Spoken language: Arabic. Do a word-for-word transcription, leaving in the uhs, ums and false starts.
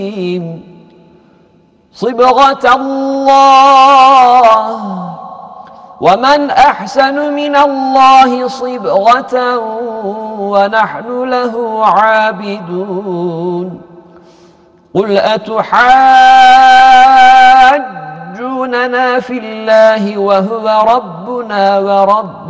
صبغة الله ومن أحسن من الله صبغة ونحن له عابدون قل أتحاجوننا في الله وهو ربنا ورب